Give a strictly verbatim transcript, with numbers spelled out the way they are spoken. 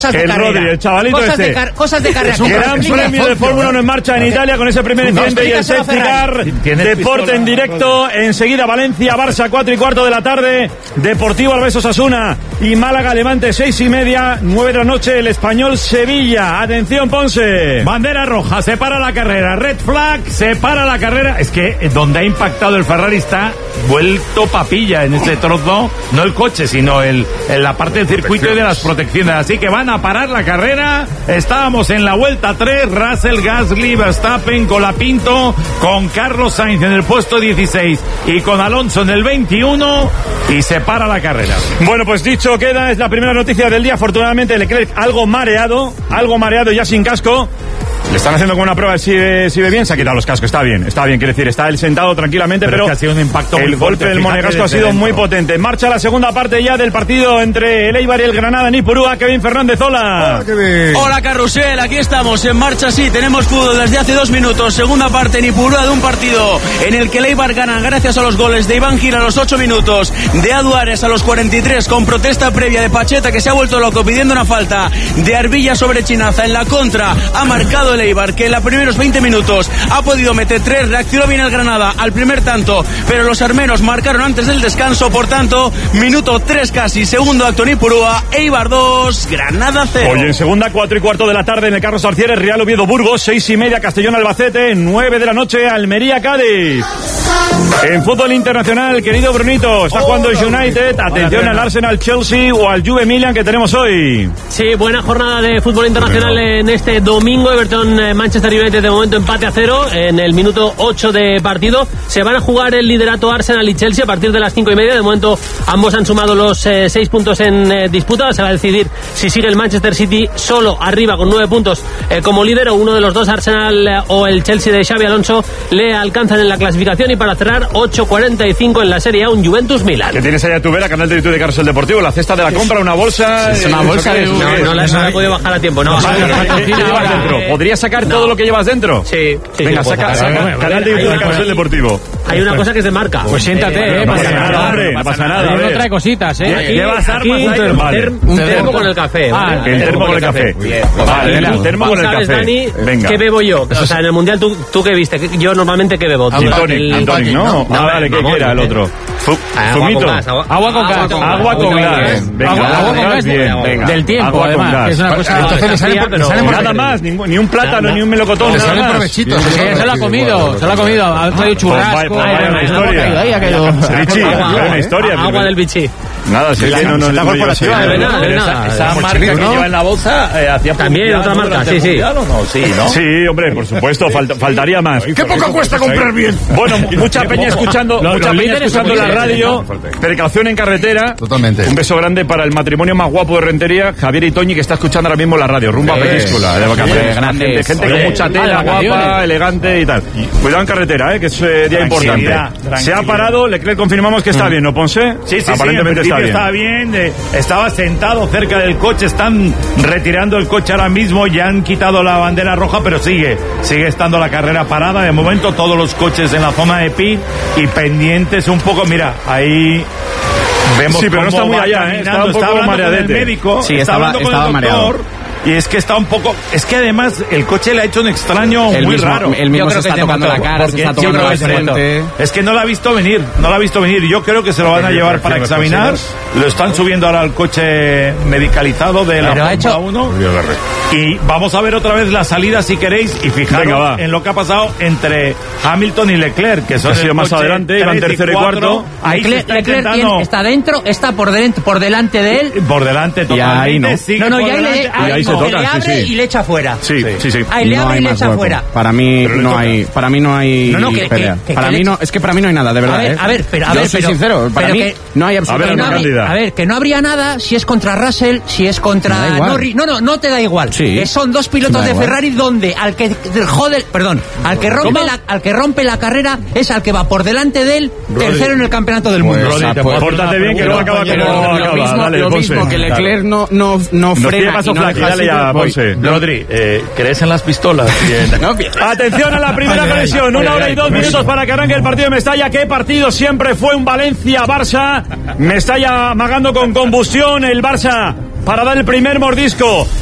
El Rodri, el chavalito cosas este. De car- cosas de carrera. Gran premio de Fórmula uno en marcha en Italia con ese primer incidente y el safety car. Deporte en directo. Enseguida Valencia, Barça, cuatro y cuarto de la tarde. Deportivo Alavés Osasuna y Málaga Levante, seis y media. Nueve de la noche, el Español Sevilla. Atención, Ponce. Bandera roja, se para la carrera. Red flag, se para la carrera. Es que donde ha impactado el Ferrari está vuelto papilla en este trozo. No el coche, sino el, en la parte del circuito y de las protecciones. Así que van a parar la carrera. Estábamos en la vuelta tres. Russell, Gasly, Verstappen, Colapinto, con Carlos Sainz en el puesto dieciséis y con Alonso en el veintiuno. Y se para la carrera. Bueno, pues dicho queda, es la primera noticia del día. Afortunadamente Leclerc algo mareado, algo mareado ya sin casco. Le están haciendo como una prueba si ve, si ve bien, se ha quitado los cascos, está bien, está bien, quiere decir, está él sentado tranquilamente, pero, pero es que ha sido un impacto el muy golpe fuerte, del monegasco ha sido dentro. muy potente. Marcha la segunda parte ya del partido entre el Eibar y el Granada en Ipurúa. Kevin Fernández, hola. Hola, hola Carrusel, aquí estamos en marcha, sí, tenemos fútbol desde hace dos minutos, segunda parte en Ipurúa de un partido en el que el Eibar gana gracias a los goles de Iván Gil a los ocho minutos, de Aduares a los cuarenta y tres con protesta previa de Pacheta que se ha vuelto loco pidiendo una falta, de Arbilla sobre Chinaza en la contra, ha marcado el Eibar que en la primeros veinte minutos ha podido meter tres, reaccionó bien el Granada al primer tanto, pero los armenos marcaron antes del descanso, por tanto, minuto tres casi, segundo acto en Ipurúa, Eibar dos, Granada cero. Hoy en segunda, cuatro y cuarto de la tarde en el Carlos Arcieres, Real Oviedo Burgos, seis y media Castellón Albacete, nueve de la noche Almería Cádiz. En fútbol internacional, querido Brunito, está jugando el United, atención al Arsenal Chelsea o al Juve Milan que tenemos hoy. Sí, buena jornada de fútbol internacional en este domingo, Everton Manchester United de momento empate a cero en el minuto ocho de partido. Se van a jugar el liderato Arsenal y Chelsea a partir de las cinco y media. De momento ambos han sumado los eh, seis puntos en eh, disputa. Se va a decidir si sigue el Manchester City solo arriba con nueve puntos eh, como líder o uno de los dos, Arsenal eh, o el Chelsea de Xabi Alonso, le alcanzan en la clasificación. Y para cerrar, ocho cuarenta y cinco en la Serie A, un Juventus Milan. ¿Qué tienes allá tu vera, canal de YouTube de Carlos el Deportivo? La cesta de la compra, una bolsa. Es una bolsa de... No, no la, no la he podido bajar a tiempo. No, vale, ¿qué llevas dentro? ¿Podrías sacar no. todo lo que llevas dentro? Sí. sí Venga, sí, saca, saca. sacar. Canal de YouTube de Carlos el Deportivo. Hay una cosa que es de marca. Pues siéntate, eh. No pasa nada, hombre. No pasa nada. No trae cositas, eh. Llevas armas ahí. Un termo con el café. El termo con el café. Vale, el termo con el café. Venga. ¿Qué bebo yo? O sea, en el Mundial, ¿tú qué viste? Yo normalmente, ¿qué bebo? Tonic, tonic, ¿no? Ah, vale, ¿qué era el otro? Fumito. Agua con gas. Agua con gas. Venga, agua con gas. Bien, del tiempo, además. Es una cosa... Nada más, ni un plátano, ni un melocotón, nada más. Se lo ha comido, se lo ha comido. Ha traído churrasco. Vaya una historia. Bichi, una historia. Agua del bichi. Nada, si no, no, la corporación. Esa marca que lleva en la bolsa hacía también otra marca, sí, sí. Sí, hombre, por supuesto, faltaría más. ¿Qué poco cuesta comprar bien? Bueno, mucha peña escuchando, mucha peña escuchando la radio. Precaución en carretera. Totalmente. Un beso grande para el matrimonio más guapo de Rentería, Javier y Toñi, que está escuchando ahora mismo la radio, rumbo a Península, de vacaciones. Gente, gente con mucha tela, guapa, elegante y tal. Cuidado en carretera, eh, que es eh, día importante. Se ha parado, Leclerc confirmamos que está bien, ¿no, Ponce? Sí, sí, aparentemente sí, está bien. Estaba bien, eh, estaba sentado cerca del coche, están retirando el coche ahora mismo, ya han quitado la bandera roja, pero sigue, sigue estando la carrera parada. De momento todos los coches en la zona de pit y pendientes un poco, mira, ahí vemos sí, pero no está muy allá, ¿eh? Está un poco mareadete. El médico, sí, está estaba, hablando estaba con el doctor. mareado. Y es que está un poco... Es que además el coche le ha hecho un extraño el muy mismo, raro. El mismo se está tocando la cara, se está tocando la frente. Es que no la ha visto venir, no la ha visto venir. Yo creo que se lo van a llevar para examinar. Lo están subiendo ahora al coche medicalizado de la Fórmula uno. Y vamos a ver otra vez la salida si queréis. Y fijaros en lo que ha pasado entre Hamilton y Leclerc, que son ha sido más adelante, iban tercero y cuarto. Ahí Leclerc, está, Leclerc ¿quién está dentro? Está por, de, por delante de él. Por delante totalmente. Ahí no, no, no, y ahí, le, ahí, ahí se toca, le abre sí, sí. y le echa fuera. Sí, sí, sí. Ahí le abre y le echa fuera. Para mí no hay, para mí no hay no, no, que, pelea. Que, que, para que mí no, es que para mí no hay nada, de verdad. A ver, ¿eh? a ver, pero a Yo ver, soy pero, sincero, para pero mí que, no hay absolutamente nada. A, a ver, que no habría nada si es contra Russell, si es contra Norris. No, no, no te da igual. Sí. Que son dos pilotos de Ferrari donde al que jode, perdón, al que rompe la, al que rompe la carrera es al que va por delante de él, tercero en el campeonato del mundo. Pórtate bien que luego acaba como lo mismo, lo mismo que Leclerc no no no frena. Dale ya, Ponce. Rodri, eh, ¿crees en las pistolas? Atención a la primera conexión, una hora y dos minutos para que arranque el partido de Mestalla. ¿Qué partido siempre fue un Valencia-Barça? Mestalla amagando con combustión, el Barça para dar el primer mordisco